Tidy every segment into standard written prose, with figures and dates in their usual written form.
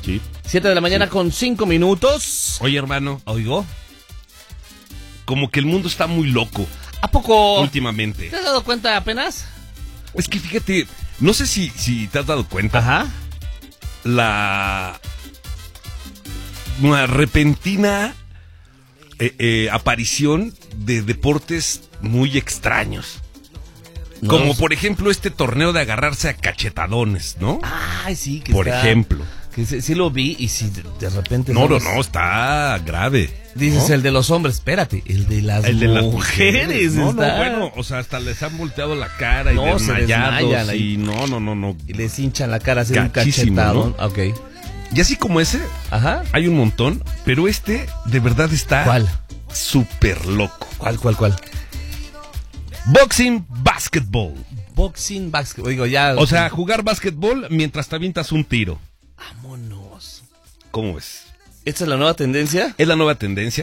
Sí. 7 de la mañana con 5 minutos. Oye, hermano, Oigo. como que el mundo está muy loco ¿A poco? últimamente. ¿Te has dado cuenta apenas? Es que fíjate, no sé si te has dado cuenta. Ajá. Una repentina aparición de deportes muy extraños. No, Como por ejemplo este torneo de agarrarse a cachetadones, ¿no? Ay, sí, que Por está- ejemplo. Que sí lo vi y si de repente... No, ¿sabes? está grave. Dices ¿no? el de los hombres, espérate, el de las mujeres. No, está- bueno, o sea, hasta les han volteado la cara y No, se desmayados desmayan y no. Y les hinchan la cara así de un Gachísimo, cachetado. ¿no? Ok. Y así como ese, Ajá. hay un montón, pero este de verdad está ¿Cuál? súper loco. ¿Cuál? Boxing Basketball. Boxing, basket. Digo, ya. O sea, jugar básquetbol mientras te avientas un tiro. Vámonos. ¿Cómo ves? ¿Esta es la nueva tendencia? Es la nueva tendencia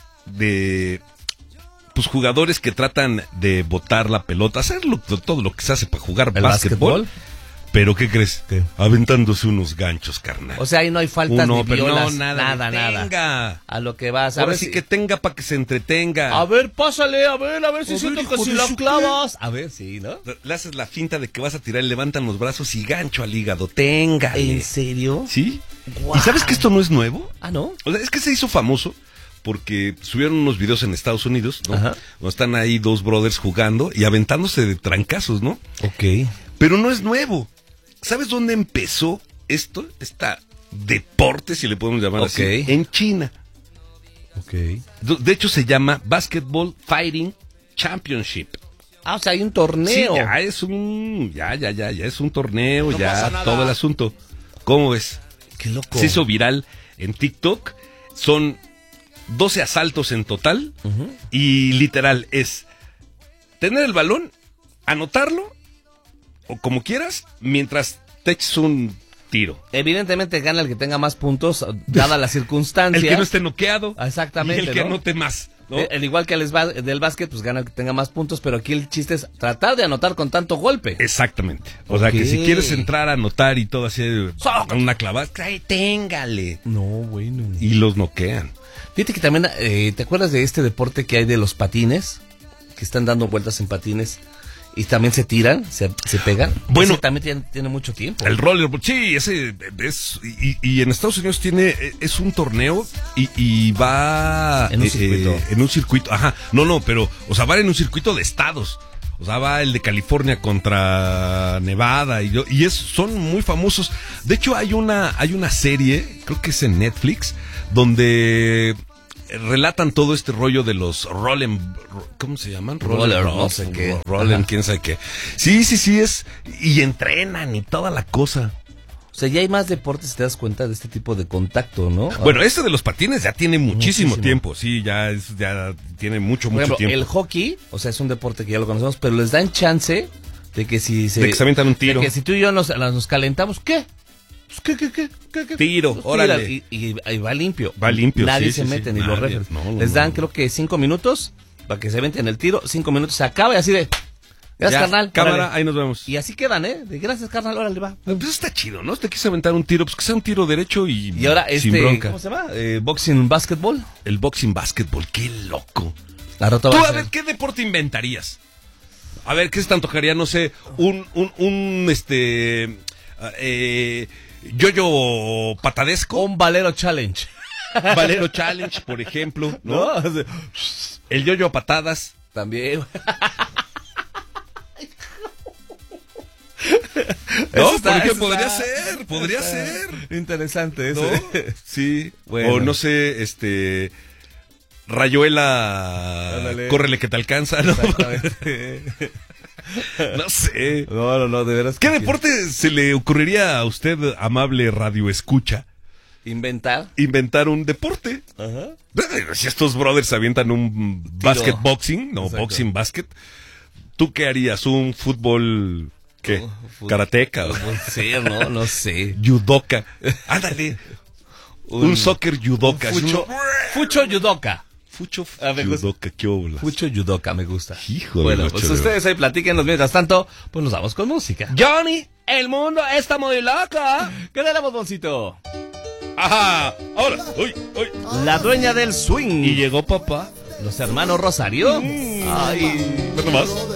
de pues jugadores que tratan de botar la pelota, todo lo que se hace para jugar ¿El básquetbol. básquetbol? Pero ¿qué crees? ¿Qué? Aventándose unos ganchos, carnal. O sea, ahí no hay faltas ni pero violas. no, nada. nada. A lo que vas. A Ahora ver sí si- que tenga para que se entretenga. A ver, pásale, a ver si A siento ver, que hijo si de la su clavas. A ver, sí, ¿no? Le haces la finta de que vas a tirar, levantan los brazos y gancho al hígado. Téngale. ¿En serio? ¿Sí? Guau. ¿Y sabes que esto no es nuevo? Ah, ¿no? O sea, es que se hizo famoso porque subieron unos videos en Estados Unidos, ¿no? Ajá. Donde están ahí dos brothers jugando y aventándose de trancazos, ¿no? Ok. Pero no es nuevo. ¿Sabes dónde empezó esto? Esta deporte, si le podemos llamar así. Ok. En China. Ok. De hecho, se llama Basketball Fighting Championship. Ah, o sea, hay un torneo. Sí, ya es un... Ya es un torneo, No ya pasa nada. todo el asunto. ¿Cómo ves? Qué loco. Se hizo viral en TikTok. Son 12 asaltos en total. Ujú. Y literal es tener el balón, anotarlo, o como quieras, mientras te eches un tiro. Evidentemente gana el que tenga más puntos, dada la circunstancia. El que no esté noqueado. Exactamente, Y el que ¿no? anote más, ¿no? El igual que del básquet, pues gana el que tenga más puntos, pero aquí el chiste es tratar de anotar con tanto golpe. Exactamente. O sea, que si Ok. quieres entrar a anotar y todo así, Sácate. una clavada, téngale. No, bueno. Y los noquean. Fíjate que también, ¿te acuerdas de este deporte que hay de los patines? Que están dando vueltas en patines y también se tiran, se pegan. Bueno. Ese también tiene mucho tiempo. El rollerball, sí, ese es... Y en Estados Unidos es un torneo y va... En un circuito. En un circuito, ajá. No, pero, o sea, va en un circuito de estados. O sea, va el de California contra Nevada son muy famosos. De hecho, hay una serie, creo que es en Netflix, donde relatan todo este rollo de los ¿cómo se llaman? Roller, no sé qué. Rollen, Ajá. quién sabe qué. Sí, es, y entrenan y toda la cosa. O sea, ya hay más deportes, te das cuenta de este tipo de contacto, ¿no? Bueno, este de los patines ya tiene muchísimo Muchísimo. tiempo, sí, ya tiene mucho Por ejemplo, tiempo. el hockey, o sea, es un deporte que ya lo conocemos, pero les dan chance de que si se... De que se avientan un tiro. De que si tú y yo nos calentamos, ¿qué? Pues, ¿qué? Tiro, Pues, órale. tira, y va limpio. Va limpio, Nadie sí, se sí, mete, sí. ni los Nadie. refres. No, Les dan, no. creo que 5 minutos para que se aventen el tiro. 5 minutos, se acaba y así de... Gracias, Ya, carnal. cámara, órale. ahí nos vemos. Y así quedan, ¿eh? De gracias, carnal, órale, va. Pues está chido, ¿no? Te quise aventar un tiro, pues que sea un tiro derecho Y ahora sin bronca. ¿cómo se llama? Boxing, basketball. El boxing basketball, qué loco. La rota Tú, va a a ver, ser... ¿qué deporte inventarías? A ver, ¿qué se te antojaría? No sé, yo-yo patadesco, Un valero challenge. Valero Challenge, por ejemplo, ¿no? El yo-yo a patadas. También. No, Eso está- porque eso podría está- ser, está ser. Interesante ¿No? eso. Sí. Bueno. O no sé, Rayuela, Ándale. córrele que te alcanza, ¿no? Exactamente. No sé. No, de veras. ¿Qué que deporte se le ocurriría a usted, amable radio escucha, inventar? inventar un deporte? Ajá. Si estos brothers avientan un basket boxing, no, Exacto. boxing basket, ¿tú qué harías? ¿Un fútbol, qué? Karateca o Sí, no sé. judoka. Ándale. Un soccer judoka. Fucho Yudoka. Fucho Ah, me gusta. judoka, qué óbolas. Fucho Yudoka, me gusta. Hijo de Bueno, la pues chorera. ustedes ahí platíquenos. Mientras tanto, pues nos vamos con música. Johnny, el mundo está muy loco. ¿Qué tal, botoncito? Ajá, ahora, uy, uy. La dueña del swing. Y llegó papá. Los hermanos Rosario. Ay. Pues nomás.